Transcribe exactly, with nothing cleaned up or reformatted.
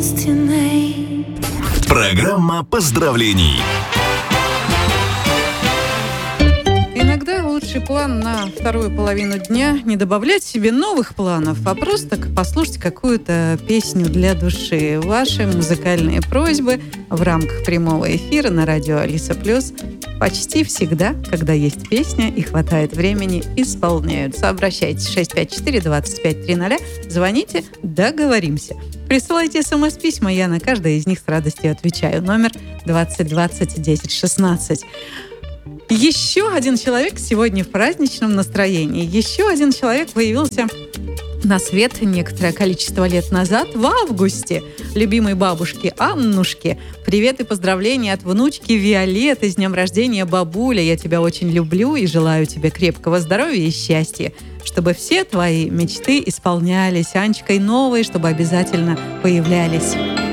Программа поздравлений. Иногда лучший план на вторую половину дня — не добавлять себе новых планов, а просто послушать какую-то песню для души. Ваши музыкальные просьбы в рамках прямого эфира на радио Алиса Плюс почти всегда, когда есть песня и хватает времени, исполняются. Обращайтесь шесть пять четыре двадцать пять тридцать, звоните, договоримся. Присылайте смс-письма, я на каждое из них с радостью отвечаю. Номер двадцать двадцать десять шестнадцать. Еще один человек сегодня в праздничном настроении. Еще один человек появился на свет некоторое количество лет назад, в августе. Любимой бабушке Аннушке привет и поздравления от внучки Виолетты с днем рождения, бабуля. Я тебя очень люблю и желаю тебе крепкого здоровья и счастья, чтобы все твои мечты исполнялись. Анечка, и новые, чтобы обязательно появлялись.